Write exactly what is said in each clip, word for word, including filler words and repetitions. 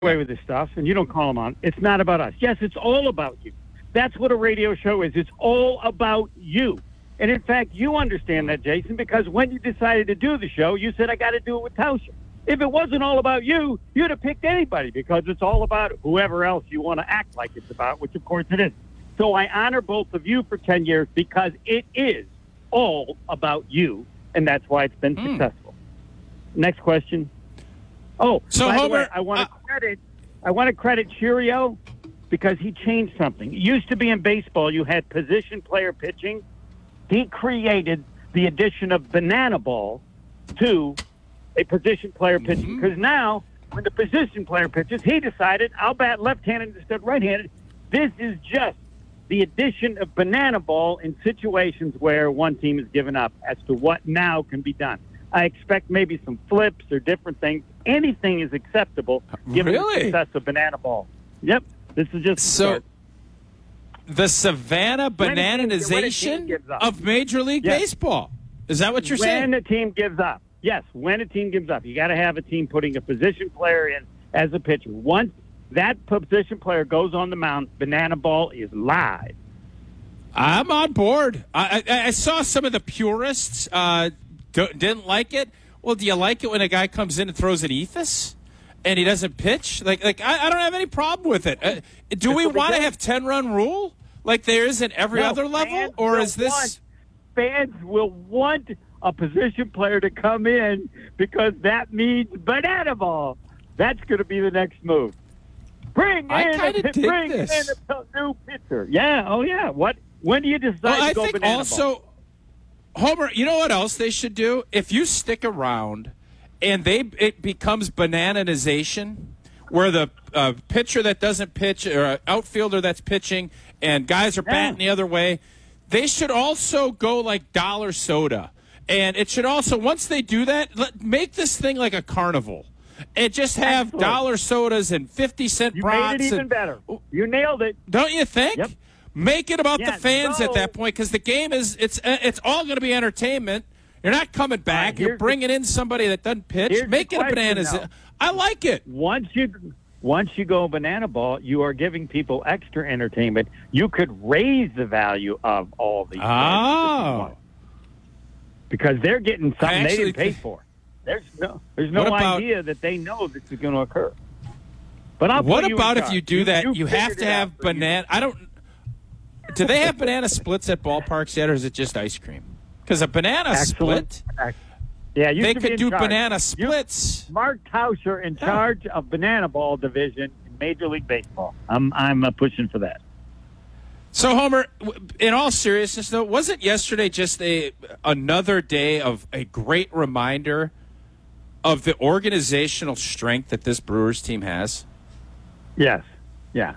away with this stuff, and you don't call them on. It's not about us. Yes, it's all about you. That's what a radio show is. It's all about you. And in fact, you understand that, Jason, because when you decided to do the show, you said, I got to do it with Tauscher. If it wasn't all about you, you'd have picked anybody because it's all about whoever else you want to act like it's about, which of course it is. So I honor both of you for ten years because it is all about you, and that's why it's been mm. successful. Next question. Oh, so by Homer, the way, I want to uh, credit I want to credit Cheerio because he changed something. It used to be in baseball you had position player pitching. He created the addition of banana ball to a position player pitching because mm-hmm. now when the position player pitches, he decided I'll bat left-handed instead of right-handed. This is just the addition of banana ball in situations where one team is given up as to what now can be done. I expect maybe some flips or different things. Anything is acceptable given really? the success of banana ball. Yep, this is just so. Start. The Savannah bananization of Major League yes. Baseball. Is that what you're when saying? When a team gives up. Yes, when a team gives up. You got to have a team putting a position player in as a pitcher. Once that position player goes on the mound, banana ball is live. I'm on board. I, I, I saw some of the purists uh, didn't like it. Well, do you like it when a guy comes in and throws an ethos? And he doesn't pitch? Like, like I, I don't have any problem with it. Uh, do we want to have ten-run rule like there is at every no, other level? Or is this... Want, fans will want a position player to come in because that means banana ball. That's going to be the next move. Bring I in, a, dig bring this. in a new pitcher. Yeah, oh yeah. What? When do you decide well, to I go think banana also, ball? Homer, you know what else they should do? If you stick around... And they it becomes bananization, where the uh, pitcher that doesn't pitch or an outfielder that's pitching and guys are batting yeah. the other way, they should also go like dollar soda. And it should also, once they do that, let, make this thing like a carnival. And just have Excellent. dollar sodas and fifty cent you brats. You made it even and, better. You nailed it. Don't you think? Yep. Make it about yeah, the fans no. at that point because the game is, it's it's all going to be entertainment. You're not coming back. Right, You're bringing the, in somebody that doesn't pitch. Make it a bananas. Now. I like it. Once you once you go banana ball, you are giving people extra entertainment. You could raise the value of all these. Oh. Because they're getting something they didn't pay th- for. There's no there's no about, idea that they know this is going to occur. But I'll what you about in if you do you, that? You, you have to have banana. I don't. Do they have banana splits at ballparks yet, or is it just ice cream? Because a banana Excellent. split, Excellent. yeah, you they could could do charge. banana splits. You, Mark Tauscher in yeah. charge of banana ball division in Major League Baseball. I'm I'm uh, pushing for that. So, Homer, in all seriousness, though, wasn't yesterday just a another day of a great reminder of the organizational strength that this Brewers team has? Yes. Yeah.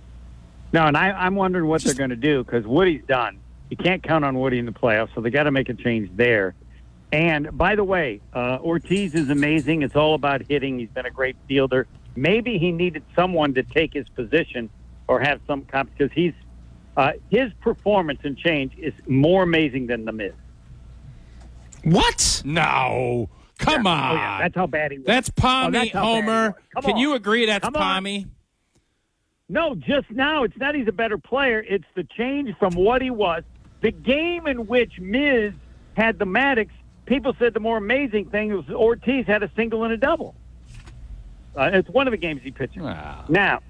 No, and I, I'm wondering what just, they're going to do because Woody's done. You can't count on Woody in the playoffs, so they got to make a change there. And by the way, uh, Ortiz is amazing. It's all about hitting. He's been a great fielder. Maybe he needed someone to take his position or have some comp because he's uh, his performance and change is more amazing than the Miz. What? No, come yeah. on. Oh, yeah. That's how bad he was. That's Pommy, oh, that's Homer. Can on. you agree that's come Pommy? On. No, just now. It's not he's a better player. It's the change from what he was. The game in which Miz had the Maddox, people said the more amazing thing was Ortiz had a single and a double. Uh, it's one of the games he pitched. Wow. Now,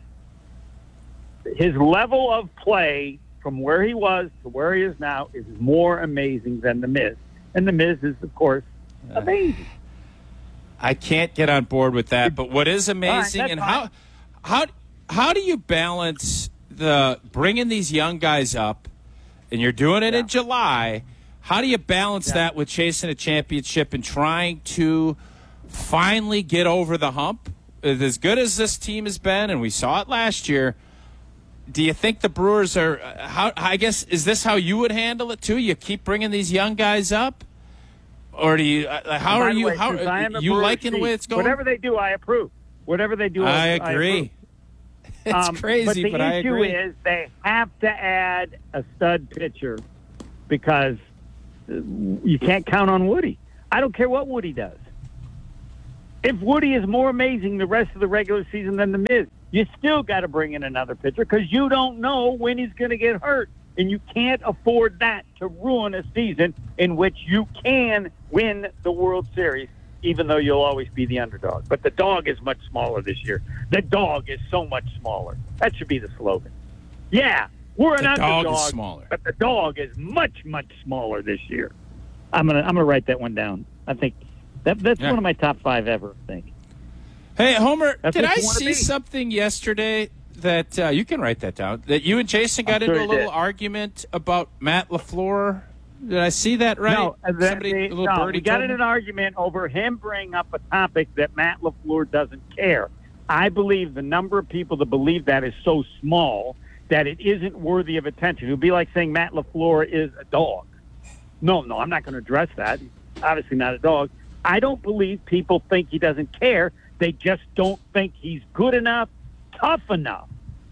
his level of play from where he was to where he is now is more amazing than the Miz. And the Miz is, of course, amazing. I can't get on board with that. But what is amazing right, and fine. how how how do you balance the bringing these young guys up? And you're doing it yeah. in July. How do you balance yeah. that with chasing a championship and trying to finally get over the hump? As good as this team has been, and we saw it last year, do you think the Brewers are – How I guess, is this how you would handle it too? You keep bringing these young guys up? Or do you – How are you way, how, – you liking the way it's going? Whatever they do, I approve. Whatever they do, I, I, agree. I approve. It's um, crazy, but, the but I issue agree. is they have to add a stud pitcher because you can't count on Woody. I don't care what Woody does. If Woody is more amazing the rest of the regular season than The Miz, you still got to bring in another pitcher because you don't know when he's going to get hurt. And you can't afford that to ruin a season in which you can win the World Series, even though you'll always be the underdog. But the dog is much smaller this year. The dog is so much smaller. That should be the slogan. Yeah, we're an the underdog, dog is smaller. But the dog is much, much smaller this year. I'm gonna, I'm gonna write that one down. I think that that's yeah. one of my top five ever. I think. Hey, Homer, That's did what I you wanna see be. something yesterday that uh, you can write that down? That you and Jason got I'm sure into a you little did. argument about Matt LaFleur. Did I see that right? No, that, Somebody, they, a little no birdie we got told in me? an argument over him bringing up a topic that Matt LaFleur doesn't care. I believe the number of people that believe that is so small that it isn't worthy of attention. It would be like saying Matt LaFleur is a dog. No, no, I'm not going to address that. He's obviously not a dog. I don't believe people think he doesn't care. They just don't think he's good enough, tough enough.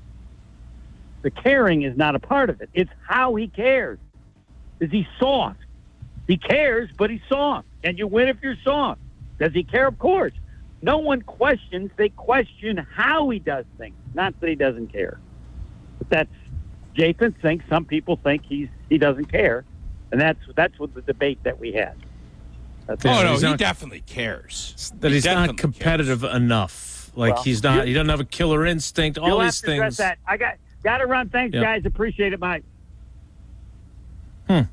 The caring is not a part of it. It's how he cares. Is he soft? He cares, but he's soft. And you win if you're soft. Does he care? Of course. No one questions. They question how he does things, not that he doesn't care. But that's Jason thinks. Some people think he's he doesn't care, and that's that's what the debate that we had. That's Oh, it. no, He's he not- definitely cares. That He he's definitely not competitive enough. Like Well, he's not. you- He doesn't have a killer instinct. All You'll have these to address things. that. I got got to run. Thanks, Yep. guys. Appreciate it, Mike. cares.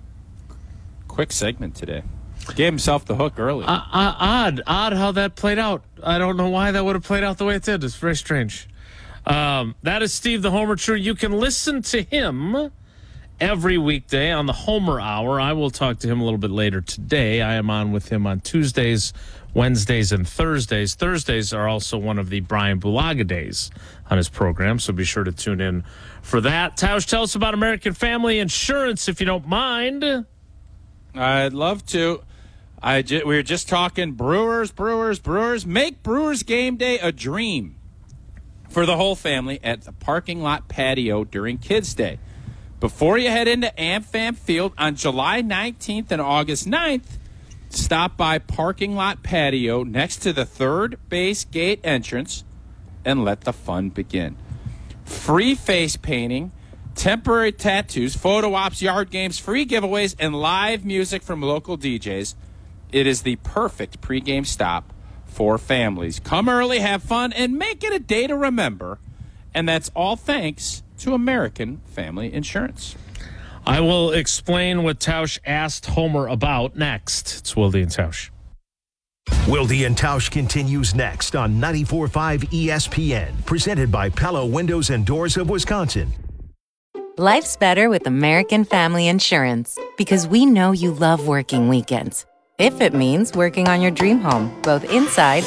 Quick segment today. Gave himself the hook early. Uh, uh, odd, odd how that played out. I don't know why that would have played out the way it did. It's very strange. Um, that is Steve the Homer True. You can listen to him every weekday on the Homer Hour. I will talk to him a little bit later today. I am on with him on Tuesdays, Wednesdays, and Thursdays. Thursdays are also one of the Brian Bulaga days on his program, so be sure to tune in for that. Tausch, tell us about American Family Insurance, if you don't mind. I'd love to. I ju- we were just talking Brewers, Brewers, Brewers. Make Brewers game day a dream for the whole family at the parking lot patio during Kids Day. Before you head into AmFam Field on July nineteenth and August ninth, stop by Parking Lot Patio next to the third base gate entrance and let the fun begin. Free face painting, temporary tattoos, photo ops, yard games, free giveaways, and live music from local D Js. It is the perfect pregame stop for families. Come early, have fun, and make it a day to remember. And that's all thanks to American Family Insurance. I will explain what Tausch asked Homer about next. It's Wilde and Tausch. Wilde and Tausch continues next on ninety-four point five E S P N, presented by Pella Windows and Doors of Wisconsin. Life's better with American Family Insurance because we know you love working weekends. If it means working on your dream home, both inside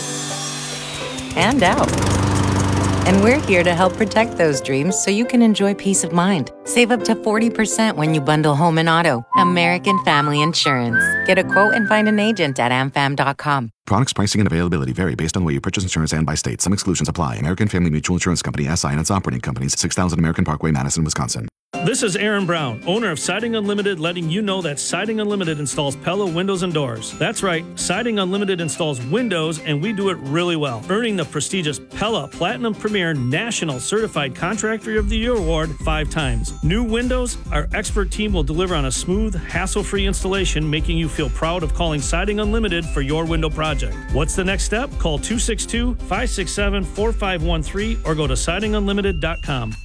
and out. And we're here to help protect those dreams so you can enjoy peace of mind. Save up to forty percent when you bundle home and auto. American Family Insurance. Get a quote and find an agent at am fam dot com. Products, pricing, and availability vary based on where you purchase insurance and by state. Some exclusions apply. American Family Mutual Insurance Company, S I and its operating companies, six thousand American Parkway, Madison, Wisconsin. This is Aaron Brown, owner of Siding Unlimited, letting you know that Siding Unlimited installs Pella windows and doors. That's right, Siding Unlimited installs windows, and we do it really well, earning the prestigious Pella Platinum Premier National Certified Contractor of the Year award five times. New windows, our expert team will deliver on a smooth, hassle-free installation, making you feel proud of calling Siding Unlimited for your window project. What's the next step? Call two six two, five six seven, four five one three or go to siding unlimited dot com.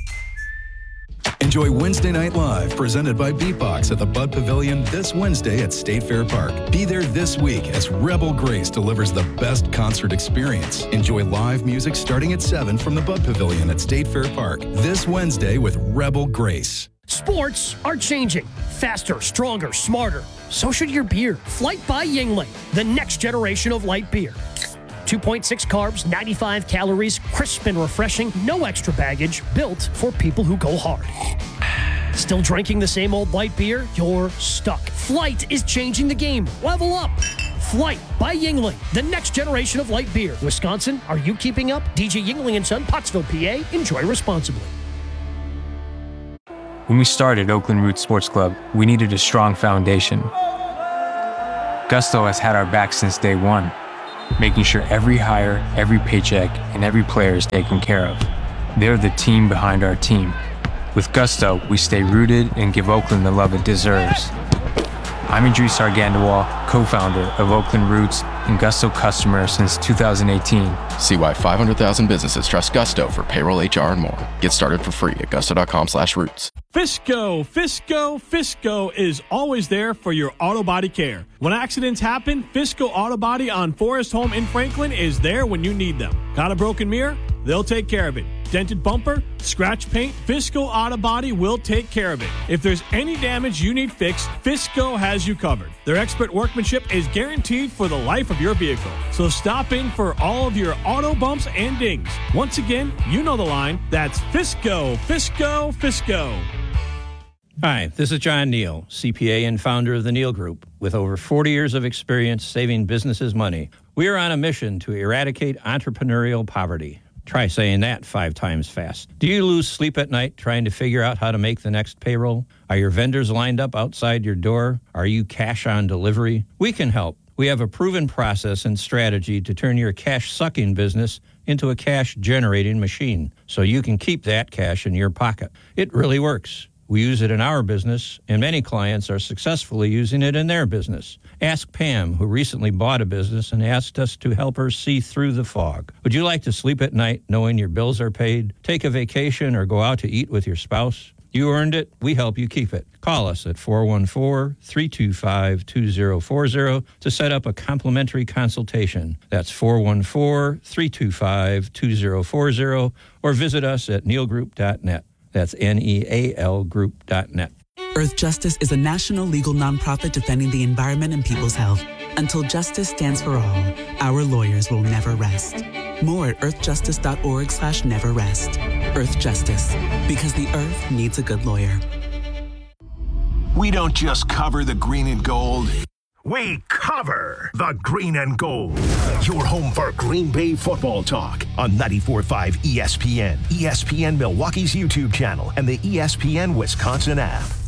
Enjoy Wednesday Night Live, presented by Beatbox at the Bud Pavilion this Wednesday at State Fair Park. Be there this week as Rebel Grace delivers the best concert experience. Enjoy live music starting at seven from the Bud Pavilion at State Fair Park this Wednesday with Rebel Grace. Sports are changing. Faster, stronger, smarter. So should your beer. Flight by Yuengling, the next generation of light beer. two point six carbs, ninety-five calories, crisp and refreshing, no extra baggage, built for people who go hard. Still drinking the same old light beer? You're stuck. Flight is changing the game. Level up. Flight by Yuengling, the next generation of light beer. Wisconsin, are you keeping up? D J Yuengling and Son, Pottsville, P A. Enjoy responsibly. When we started Oakland Roots Sports Club, we needed a strong foundation. Gusto has had our back since day one. making sure every hire, every paycheck, and every player is taken care of. They're the team behind our team. With Gusto, we stay rooted and give Oakland the love it deserves. I'm Idris Argandawal, co-founder of Oakland Roots and Gusto customer since two thousand eighteen. See why five hundred thousand businesses trust Gusto for payroll, H R, and more. Get started for free at gusto.com slash roots. Fisco, Fisco, Fisco is always there for your auto body care. When accidents happen, Fisco Auto Body on Forest Home in Franklin is there when you need them. Got a broken mirror? They'll take care of it. Dented bumper? Scratch paint? Fisco Auto Body will take care of it. If there's any damage you need fixed, Fisco has you covered. Their expert workmanship is guaranteed for the life of your vehicle. So stop in for all of your auto bumps and dings. Once again, you know the line. That's Fisco, Fisco, Fisco. Hi, this is John Neal, C P A and founder of the Neal Group. With over forty years of experience saving businesses money, we are on a mission to eradicate entrepreneurial poverty. Try saying that five times fast. Do you lose sleep at night trying to figure out how to make the next payroll? Are your vendors lined up outside your door? Are you cash on delivery? We can help. We have a proven process and strategy to turn your cash-sucking business into a cash-generating machine so you can keep that cash in your pocket. It really works. We use it in our business, and many clients are successfully using it in their business. Ask Pam, who recently bought a business and asked us to help her see through the fog. Would you like to sleep at night knowing your bills are paid, take a vacation, or go out to eat with your spouse? You earned it. We help you keep it. Call us at four one four, three two five, two zero four zero to set up a complimentary consultation. That's four one four, three two five, two zero four zero, or visit us at neal group dot net. That's N E A L group dot net. Earth Justice is a national legal nonprofit defending the environment and people's health. Until justice stands for all, our lawyers will never rest. More at earthjustice.org slash never rest. Earth Justice, because the earth needs a good lawyer. We don't just cover the green and gold. We cover the green and gold. Your home for Green Bay football talk on ninety-four point five E S P N, E S P N Milwaukee's YouTube channel, and the E S P N Wisconsin app.